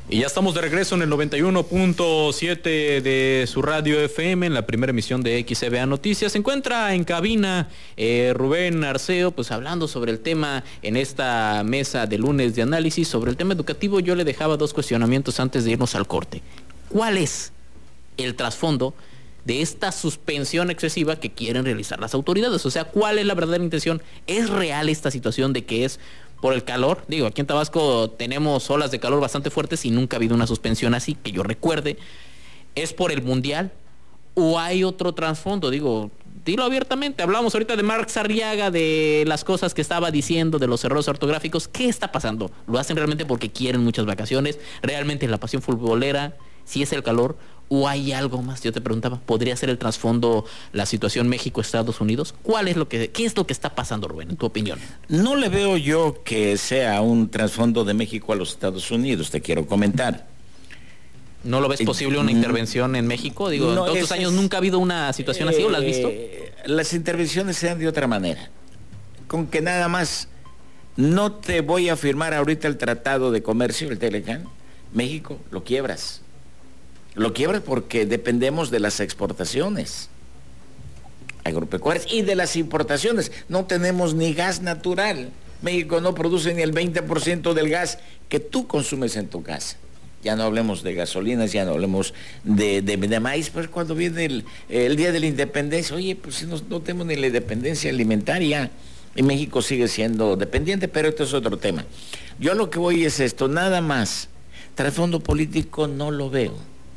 Y ya estamos de regreso en el 91.7 de su radio FM, en la primera emisión de XCBA Noticias. Se encuentra en cabina Rubén Arceo, pues hablando sobre el tema en esta mesa de lunes de análisis. Sobre el tema educativo, yo le dejaba dos cuestionamientos antes de irnos al corte. ¿Cuál es el trasfondo de esta suspensión excesiva que quieren realizar las autoridades? O sea, ¿cuál es la verdadera intención? ¿Es real esta situación de que es por el calor? Digo, aquí en Tabasco tenemos olas de calor bastante fuertes y nunca ha habido una suspensión así, que yo recuerde. ¿Es por el mundial? ¿O hay otro trasfondo? Digo, dilo abiertamente. Hablamos ahorita de Marx Arriaga, de las cosas que estaba diciendo, de los errores ortográficos. ¿Qué está pasando? ¿Lo hacen realmente porque quieren muchas vacaciones? ¿Realmente es la pasión futbolera? ¿Si es el calor? ¿O hay algo más? Yo te preguntaba, ¿podría ser el trasfondo la situación México-Estados Unidos? ¿Qué es lo que está pasando, Rubén, en tu opinión? No le veo yo que sea un trasfondo de México a los Estados Unidos, te quiero comentar. ¿No lo ves posible una intervención en México? Digo, no, en todos estos años nunca ha habido una situación así, ¿o la has visto? Las intervenciones se dan de otra manera. Con que nada más, no te voy a firmar ahorita el Tratado de Comercio, el TELECAN, México, lo quiebras. Lo quiebras porque dependemos de las exportaciones agropecuarias y de las importaciones. No tenemos ni gas natural. México no produce ni el 20% del gas que tú consumes en tu casa. Ya no hablemos de gasolinas, ya no hablemos de maíz, pues cuando viene el Día de la Independencia, oye, pues no tenemos ni la independencia alimentaria y México sigue siendo dependiente, pero esto es otro tema. Yo lo que voy es esto, nada más. Trasfondo político no lo veo.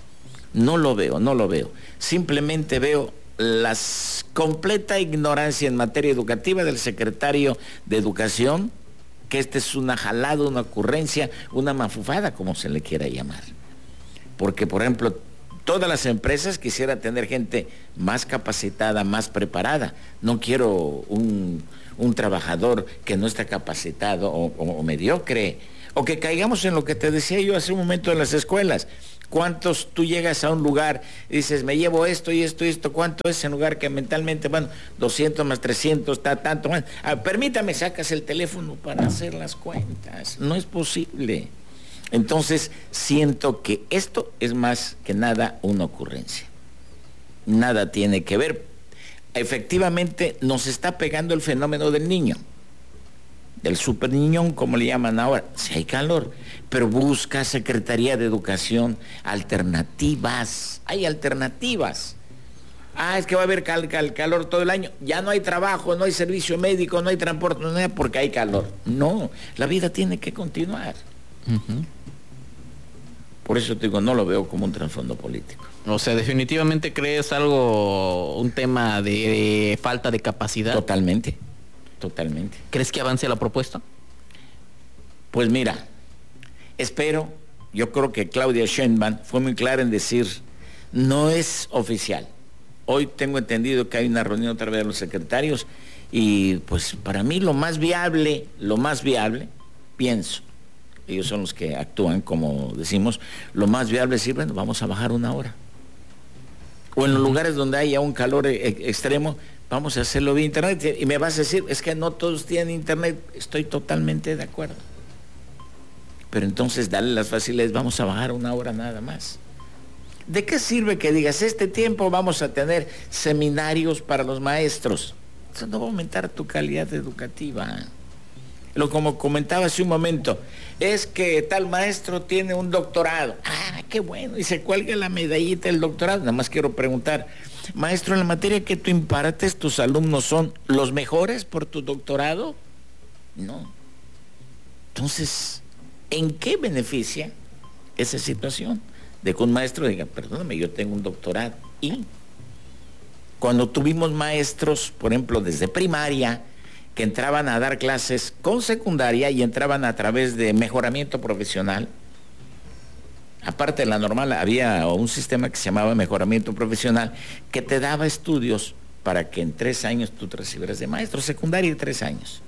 No lo veo. Simplemente veo la completa ignorancia en materia educativa del secretario de Educación, que esta es una jalada, una ocurrencia, una mafufada, como se le quiera llamar. Porque, por ejemplo, todas las empresas quisieran tener gente más capacitada, más preparada. No quiero un trabajador que no está capacitado o mediocre. O que caigamos en lo que te decía yo hace un momento en las escuelas. ¿Cuántos tú llegas a un lugar y dices, me llevo esto y esto y esto? ¿Cuánto es en lugar que mentalmente, bueno, 200 más 300, está tanto? Bueno, permítame, sacas el teléfono para hacer las cuentas. No es posible. Entonces, siento que esto es más que nada una ocurrencia. Nada tiene que ver. Efectivamente, nos está pegando el fenómeno del niño. Del super niñón, como le llaman ahora. Si hay calor, pero busca Secretaría de Educación alternativas. Hay alternativas. Es que va a haber calor todo el año. Ya no hay trabajo, no hay servicio médico, no hay transporte, no hay porque hay calor. No, la vida tiene que continuar. Por eso te digo, no lo veo como un trasfondo político. O sea, definitivamente crees un tema de falta de capacidad. Totalmente. ¿Crees que avance la propuesta? Pues mira, yo creo que Claudia Sheinbaum fue muy clara en decir, no es oficial. Hoy tengo entendido que hay una reunión otra vez de los secretarios y pues para mí lo más viable, pienso, ellos son los que actúan, como decimos, lo más viable es decir, bueno, vamos a bajar 1 hora. O en los lugares donde haya un calor extremo, vamos a hacerlo vía internet. Y me vas a decir, es que no todos tienen internet. Estoy totalmente de acuerdo. Pero entonces dale las facilidades, vamos a bajar 1 hora nada más. ¿De qué sirve que digas, este tiempo vamos a tener seminarios para los maestros? Eso no va a aumentar tu calidad educativa. Como comentaba hace un momento, es que tal maestro tiene un doctorado. Qué bueno, y se cuelga la medallita del doctorado. Nada más quiero preguntar, maestro, en la materia que tú impartes, ¿tus alumnos son los mejores por tu doctorado? No. Entonces, ¿en qué beneficia esa situación? De que un maestro diga, perdóname, yo tengo un doctorado. Y cuando tuvimos maestros, por ejemplo, desde primaria, que entraban a dar clases con secundaria y entraban a través de mejoramiento profesional, aparte de la normal, había un sistema que se llamaba mejoramiento profesional, que te daba estudios para que en 3 años tú te recibieras de maestro, secundaria y 3 años.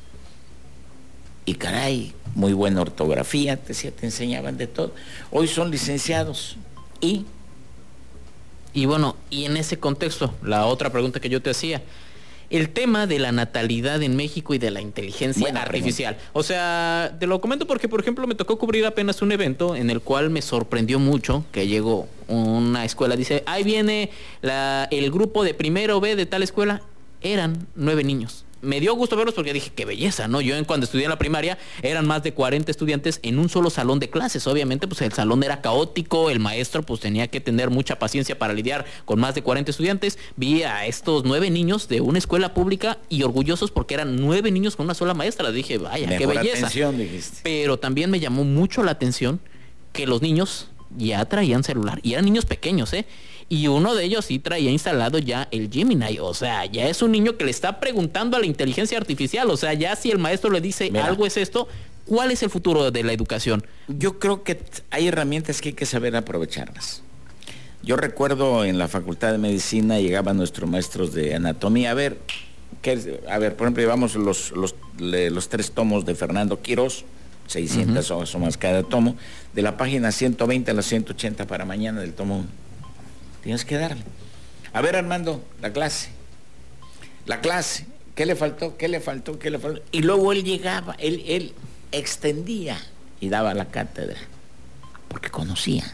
Y caray, muy buena ortografía, te enseñaban de todo. Hoy son licenciados. Y bueno, y en ese contexto, la otra pregunta que yo te hacía, el tema de la natalidad en México y de la inteligencia artificial. O sea, te lo comento porque, por ejemplo, me tocó cubrir apenas un evento en el cual me sorprendió mucho que llegó una escuela, dice, ahí viene el grupo de primero B de tal escuela, eran 9 niños. Me dio gusto verlos porque dije, qué belleza, ¿no? Yo cuando estudié en la primaria eran más de 40 estudiantes en un solo salón de clases. Obviamente, pues el salón era caótico, el maestro pues tenía que tener mucha paciencia para lidiar con más de 40 estudiantes. Vi a estos 9 niños de una escuela pública y orgullosos porque eran 9 niños con una sola maestra. Dije, vaya, qué belleza. Atención, dijiste. Pero también me llamó mucho la atención que los niños ya traían celular y eran niños pequeños, y uno de ellos sí traía instalado ya el Gemini. O sea, ya es un niño que le está preguntando a la inteligencia artificial. O sea, ya si el maestro le dice, mira, algo es esto, ¿cuál es el futuro de la educación? Yo creo que hay herramientas que hay que saber aprovecharlas. Yo recuerdo en la Facultad de Medicina llegaban nuestros maestros de anatomía. A ver, por ejemplo, llevamos los 3 tomos de Fernando Quirós, 600 hojas o más cada tomo, de la página 120 a la 180 para mañana del tomo 1. Tienes que darle. A ver, Armando, la clase, ¿qué le faltó? Y luego él llegaba, él extendía y daba la cátedra, porque conocía.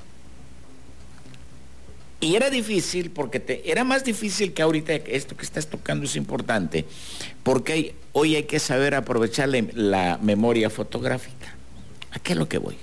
Y era difícil, era más difícil que ahorita. Esto que estás tocando es importante, porque hoy hay que saber aprovechar la memoria fotográfica. ¿A qué es lo que voy?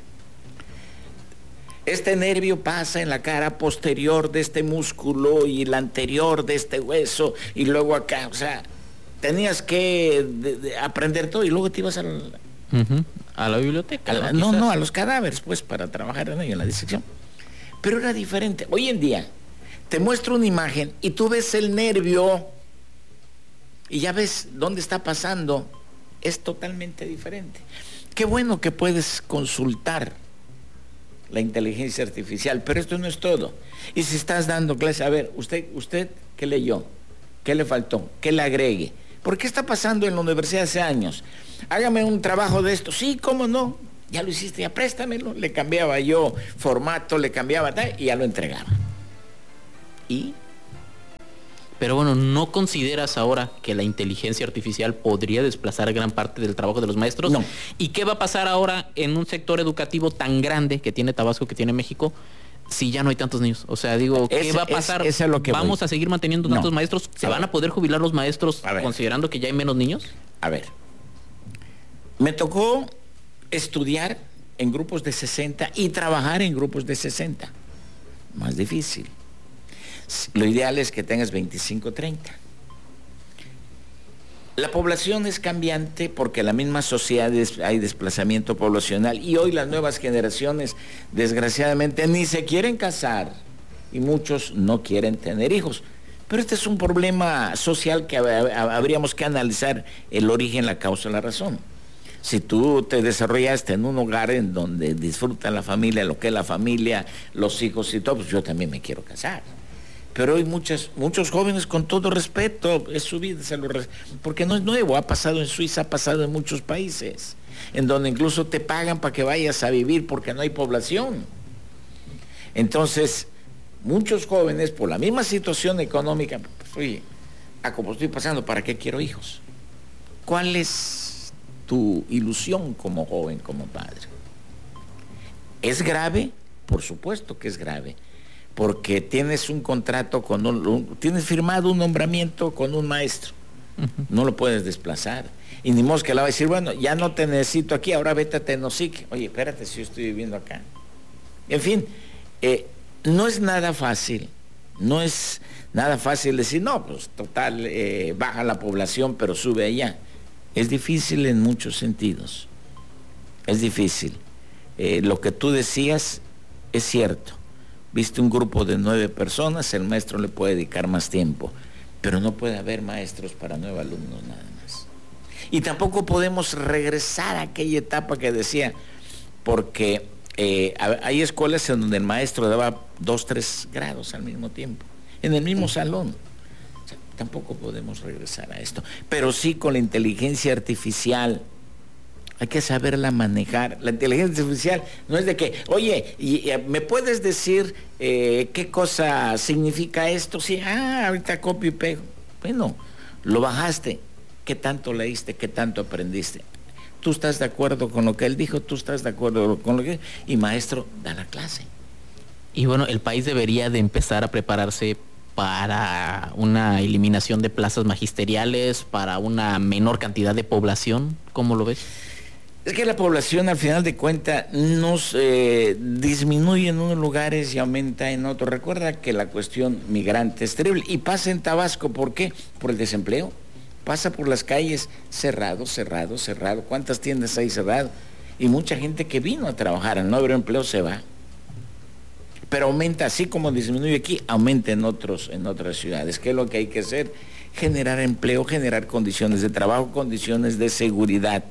Este nervio pasa en la cara posterior de este músculo y la anterior de este hueso y luego acá, o sea, tenías que aprender todo y luego te ibas a la biblioteca. A los cadáveres, pues, para trabajar en ello, en la disección. Pero era diferente. Hoy en día te muestro una imagen y tú ves el nervio y ya ves dónde está pasando. Es totalmente diferente. Qué bueno que puedes consultar la inteligencia artificial, pero esto no es todo. Y si estás dando clase, a ver, usted ¿qué leyó? ¿Qué le faltó? ¿Qué le agregue? ¿Por qué está pasando en la universidad hace años? Hágame un trabajo de esto. Sí, ¿cómo no? Ya lo hiciste, ya préstamelo. Le cambiaba yo formato, le cambiaba tal, y ya lo entregaba. ¿Y? Pero bueno, ¿no consideras ahora que la inteligencia artificial podría desplazar gran parte del trabajo de los maestros? No. ¿Y qué va a pasar ahora en un sector educativo tan grande que tiene Tabasco, que tiene México, si ya no hay tantos niños? O sea, digo, ¿qué va a pasar? ¿Vamos a seguir manteniendo tantos maestros? ¿Se van a poder jubilar los maestros considerando que ya hay menos niños? A ver, me tocó estudiar en grupos de 60 y trabajar en grupos de 60. Más difícil. Lo ideal es que tengas 25, 30. La población es cambiante porque en la misma sociedad hay desplazamiento poblacional y hoy las nuevas generaciones, desgraciadamente, ni se quieren casar y muchos no quieren tener hijos. Pero este es un problema social que habríamos que analizar el origen, la causa, la razón. Si tú te desarrollaste en un hogar en donde disfruta la familia, lo que es la familia, los hijos y todo, pues yo también me quiero casar. Pero hoy muchos jóvenes, con todo respeto, es su vida, porque no es nuevo, ha pasado en Suiza, ha pasado en muchos países, en donde incluso te pagan para que vayas a vivir porque no hay población. Entonces, muchos jóvenes, por la misma situación económica, pues, oye, como estoy pasando, ¿para qué quiero hijos? ¿Cuál es tu ilusión como joven, como padre? ¿Es grave? Por supuesto que es grave. Porque tienes un contrato tienes firmado un nombramiento con un maestro. No lo puedes desplazar. Y ni modo que le va a decir, bueno, ya no te necesito aquí, ahora vete a Tenosique. Oye, espérate, si yo estoy viviendo acá. En fin, no es nada fácil. No es nada fácil decir, no, pues total, baja la población, pero sube allá. Es difícil en muchos sentidos. Es difícil. Lo que tú decías es cierto. Viste un grupo de 9 personas, el maestro le puede dedicar más tiempo, pero no puede haber maestros para 9 alumnos nada más. Y tampoco podemos regresar a aquella etapa que decía, porque hay escuelas en donde el maestro daba 2, 3 grados al mismo tiempo, en el mismo salón. O sea, tampoco podemos regresar a esto, pero sí con la inteligencia artificial. Hay que saberla manejar. La inteligencia artificial no es de que, oye, ¿me puedes decir qué cosa significa esto? Sí, ahorita copio y pego. Bueno, lo bajaste. ¿Qué tanto leíste? ¿Qué tanto aprendiste? ¿Tú estás de acuerdo con lo que él dijo? ¿Tú estás de acuerdo con lo que...? Y maestro, da la clase. Y bueno, el país debería de empezar a prepararse para una eliminación de plazas magisteriales, para una menor cantidad de población. ¿Cómo lo ves? Es que la población, al final de cuentas, nos disminuye en unos lugares y aumenta en otros. Recuerda que la cuestión migrante es terrible. Y pasa en Tabasco, ¿por qué? Por el desempleo. Pasa por las calles cerrado. ¿Cuántas tiendas hay cerrado? Y mucha gente que vino a trabajar, al no haber empleo, se va. Pero aumenta, así como disminuye aquí, aumenta en otras ciudades. ¿Qué es lo que hay que hacer? Generar empleo, generar condiciones de trabajo, condiciones de seguridad,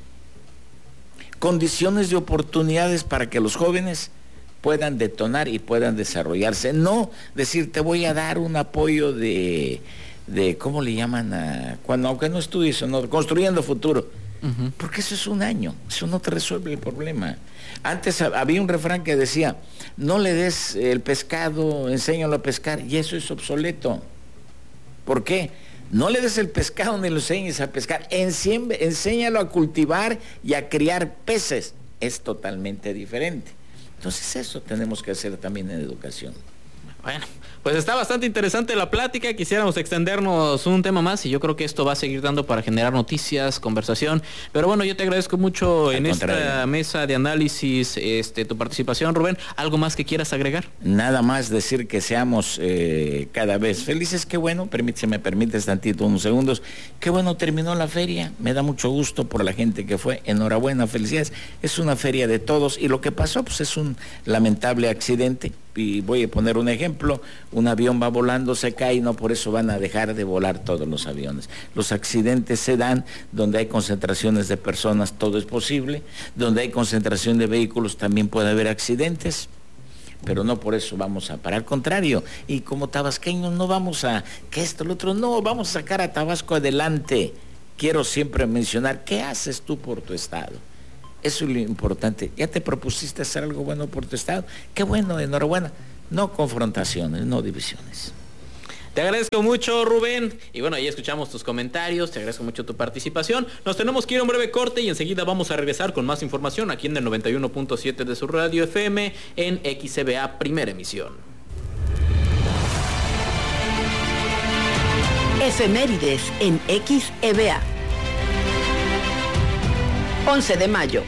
condiciones de oportunidades para que los jóvenes puedan detonar y puedan desarrollarse. No decir, te voy a dar un apoyo de ¿cómo le llaman? Cuando, aunque no estudies, no, construyendo futuro. Porque eso es un año, eso no te resuelve el problema. Antes había un refrán que decía, no le des el pescado, enséñalo a pescar, y eso es obsoleto. ¿Por qué? No le des el pescado ni lo enseñes a pescar, enséñalo a cultivar y a criar peces. Es totalmente diferente. Entonces eso tenemos que hacer también en educación. Bueno, pues está bastante interesante la plática, quisiéramos extendernos un tema más y yo creo que esto va a seguir dando para generar noticias, conversación, pero bueno, yo te agradezco mucho en esta mesa de análisis tu participación, Rubén. ¿Algo más que quieras agregar? Nada más decir que seamos cada vez felices. Qué bueno, si me permites tantito, unos segundos, qué bueno terminó la feria, me da mucho gusto por la gente que fue, enhorabuena, felicidades, es una feria de todos y lo que pasó pues es un lamentable accidente. Y voy a poner un ejemplo, un avión va volando, se cae y no por eso van a dejar de volar todos los aviones. Los accidentes se dan donde hay concentraciones de personas, todo es posible, donde hay concentración de vehículos también puede haber accidentes, pero no por eso vamos a parar, al contrario, y como tabasqueños no vamos a, que esto, lo otro, no, vamos a sacar a Tabasco adelante. Quiero siempre mencionar, ¿qué haces tú por tu estado? Eso es lo importante. ¿Ya te propusiste hacer algo bueno por tu estado? Qué bueno, enhorabuena. No confrontaciones, no divisiones. Te agradezco mucho, Rubén. Y bueno, ahí escuchamos tus comentarios. Te agradezco mucho tu participación. Nos tenemos que ir a un breve corte y enseguida vamos a regresar con más información aquí en el 91.7 de su radio FM en XCBA Primera Emisión. Efemérides en XEBA. 11 de mayo,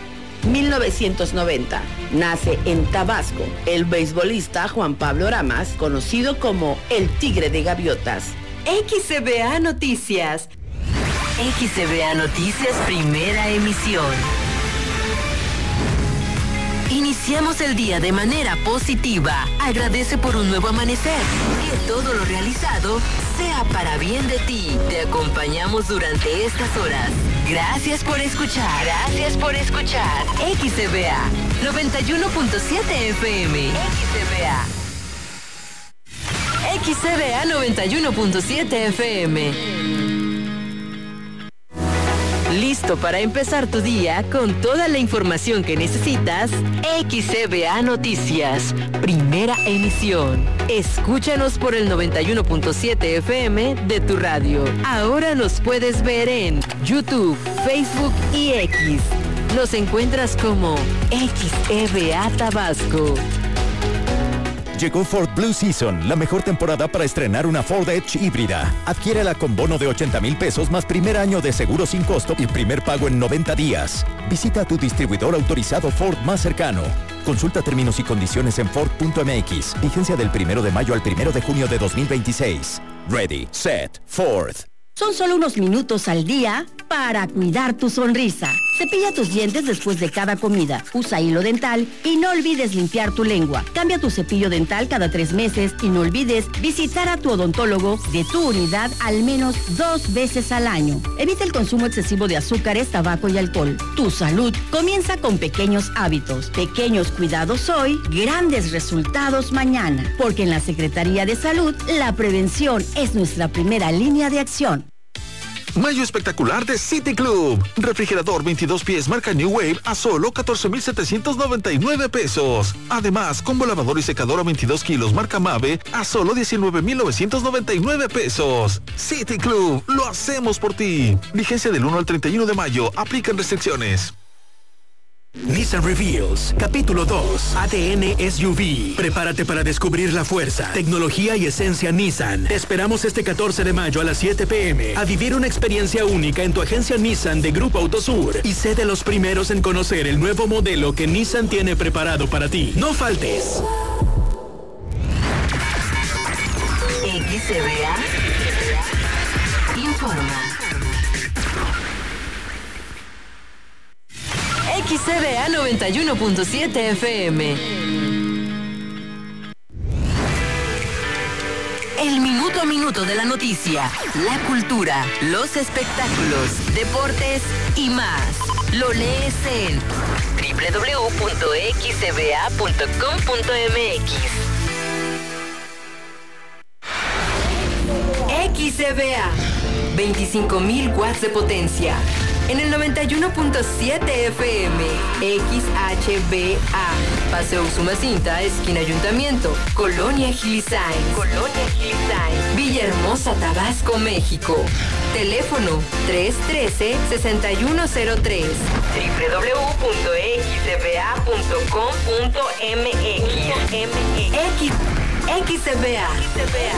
1990. Nace en Tabasco el beisbolista Juan Pablo Ramas, conocido como el Tigre de Gaviotas. XCBA Noticias. XCBA Noticias Primera Emisión. Iniciamos el día de manera positiva. Agradece por un nuevo amanecer. Que todo lo realizado sea para bien de ti. Te acompañamos durante estas horas. Gracias por escuchar. Gracias por escuchar. XCBA 91.7 FM. XCBA. XCBA 91.7 FM. ¿Listo para empezar tu día con toda la información que necesitas? XCBA Noticias, Primera Emisión. Escúchanos por el 91.7 FM de tu radio. Ahora nos puedes ver en YouTube, Facebook y X. Nos encuentras como XCBA Tabasco. Llegó Ford Blue Season, la mejor temporada para estrenar una Ford Edge híbrida. Adquiérela con bono de 80,000 pesos más primer año de seguro sin costo y primer pago en 90 días. Visita a tu distribuidor autorizado Ford más cercano. Consulta términos y condiciones en Ford.mx. Vigencia del 1 de mayo al 1 de junio de 2026. Ready, set, Ford. Son solo unos minutos al día para cuidar tu sonrisa. Cepilla tus dientes después de cada comida. Usa hilo dental y no olvides limpiar tu lengua. Cambia tu cepillo dental cada 3 meses y no olvides visitar a tu odontólogo de tu unidad al menos 2 veces al año. Evita el consumo excesivo de azúcares, tabaco y alcohol. Tu salud comienza con pequeños hábitos. Pequeños cuidados hoy, grandes resultados mañana. Porque en la Secretaría de Salud, la prevención es nuestra primera línea de acción. Mayo espectacular de City Club. Refrigerador 22 pies marca New Wave a solo 14,799 pesos. Además, combo lavador y secadora 22 kilos marca Mave a solo 19,999 pesos. City Club, lo hacemos por ti. Vigencia del 1 al 31 de mayo. Aplican restricciones. Nissan Reveals, capítulo 2, ADN SUV. Prepárate para descubrir la fuerza, tecnología y esencia Nissan. Te esperamos este 14 de mayo a las 7 p.m. a vivir una experiencia única en tu agencia Nissan de Grupo Autosur y sé de los primeros en conocer el nuevo modelo que Nissan tiene preparado para ti. No faltes. XCBA informa. XCBA 91.7 FM. El minuto a minuto de la noticia, la cultura, los espectáculos, deportes y más. Lo lees en www.xcba.com.mx. XCBA, 25,000 watts de potencia. En el 91.7 FM, XHBA, Paseo Usumacinta, esquina Ayuntamiento, Colonia Gilisain, Villahermosa, Tabasco, México. Teléfono 313-6103. www.xcba.com.mx. XCBA.